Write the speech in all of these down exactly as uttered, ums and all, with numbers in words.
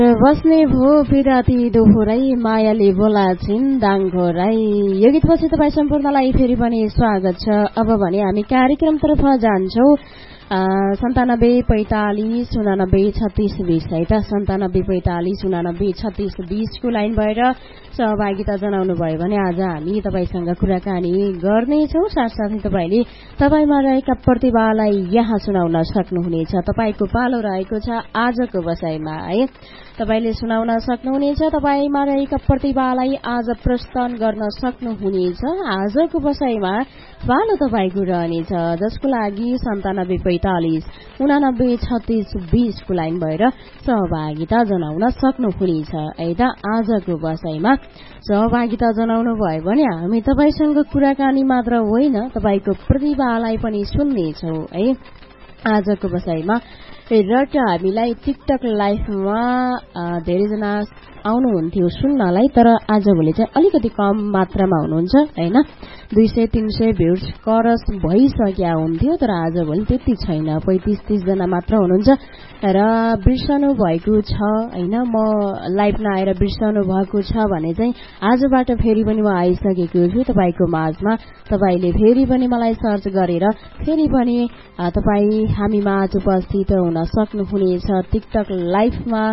बस्ने भो पिराती दोहोरै मायाले बोलाछिन् दाङघोरै। यो गीतपछि तपाईँ सम्पूर्णलाई फेरि पनि स्वागत छ। अब भने हामी कार्यक्रमतर्फ जान्छौँ। सन्तानब्बे पैंतालिस उनानब्बे छत्तीस बीस है त सन्तानब्बे पैंतालिस उनानब्बे छत्तीस बीसको लाइन भएर सहभागिता जनाउनु भयो भने आज हामी तपाईँसँग कुराकानी गर्नेछौँ। साथसाथै तपाईँले तपाईँमा रहेका प्रतिभालाई यहाँ सुनाउन सक्नुहुनेछ। तपाईँको पालो रहेको छ आजको बसाइमा है। तपाईँले सुनाउन सक्नुहुनेछ। तपाईँमा रहेका प्रतिभालाई आज प्रस्तुत गर्न सक्नुहुनेछ। आजको बसाइमा पालो तपाईँको रहनेछ, जसको लागि सन्तानब्बे पैंतालिस उनानब्बे छत्तीस बीसको लाइन भएर सहभागिता जनाउन सक्नुहुनेछ है त। आजको बसाइमा सहभागिता जनाउनु भयो भने हामी तपाईँसँग कुराकानी मात्र होइन, तपाईँको प्रतिभालाई पनि सुन्नेछौँ है। आजको बसाइमा र हामीलाई टिकटक लाइभमा धेरैजना आउनुहुन्थ्यो सुन्नलाई, तर आजभोलि चाहिँ अलिकति कम मात्रामा हुनुहुन्छ होइन। दुई सय तीन सय भ्युज क्रस भइसक्या हुन्थ्यो, तर आजभोलि त्यति छैन। पैंतिस तीसजना मात्र हुनुहुन्छ र बिर्सनु भएको छ होइन। म लाइभ नआएर बिर्सनु भएको छ भने चाहिँ आजबाट फेरि पनि म आइसकेको छु तपाईँको माझमा। तपाईँले फेरि पनि मलाई सर्च गरेर फेरि पनि तपाईँ हामीमा आज उपस्थित हुन सक्नुहुनेछ। टिकटक लाइभमा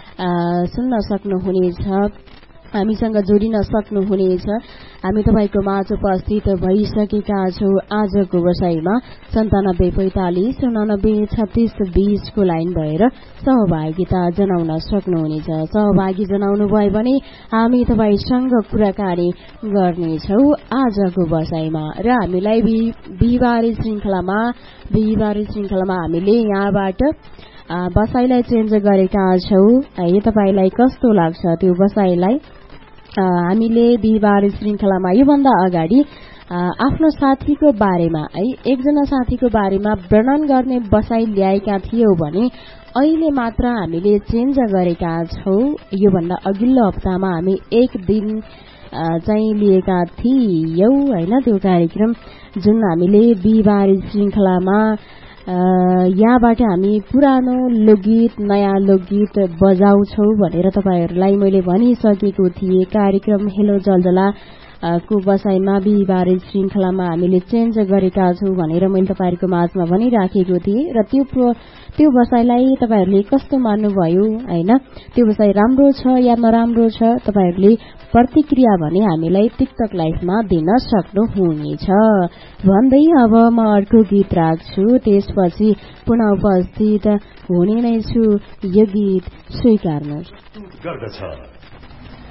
सुन्न सक्नुहुनेछ, हामीसँग जोडिन सक्नुहुनेछ। हामी तपाईँको माझ उपस्थित भइसकेका छौँ। आजको बसाइमा सन्तानब्बे पैंतालिस उनानब्बे छत्तीस बीसको लाइन भएर सहभागिता जनाउन सक्नुहुनेछ। सहभागी जनाउनु भयो भने हामी तपाईँसँग कुराकानी गर्नेछौँ आजको बसाइमा। र हामीलाई बिहिबारे श्रृङ्खलामा बिहिबारे श्रृङ्खलामा हामीले यहाँबाट बसाइलाई चेन्ज गरेका छौँ है। तपाईँलाई कस्तो लाग्छ त्यो बसाइलाई? हामीले बिहिबार श्रृङ्खलामा योभन्दा अगाडि आफ्नो साथीको बारेमा है एकजना साथीको बारेमा वर्णन गर्ने बसाइ ल्याएका थियौँ भने अहिले मात्र हामीले चेन्ज गरेका छौँ। योभन्दा अघिल्लो हप्तामा हामी एक दिन चाहिँ लिएका थियौँ होइन। त्यो कार्यक्रम जुन हामीले बिहिबार श्रृङ्खलामा यहाँबाट हामी पुरानो लोकगीत नयाँ लोकगीत बजाउँछौ भनेर तपाईँहरूलाई मैले भनिसकेको थिएँ। कार्यक्रम हेलो जलजला को बसाइमा बिहिबार श्रृङ्खलामा हामीले चेन्ज गरेका छौँ भनेर मैले तपाईँहरूको माझमा भनिराखेको थिएँ। र त्यो त्यो बसाइलाई तपाईँहरूले कस्तो मान्नुभयो होइन? त्यो बसाइ राम्रो छ या नराम्रो छ? तपाईँहरूले प्रतिक्रिया भने हामीलाई टिकटक लाइभमा दिन सक्नुहुनेछ भन्दै अब म अर्को गीत राख्छु। त्यसपछि पुनः उपस्थित हुने नै छु। यो गीत स्वीकार्नु गर्दछ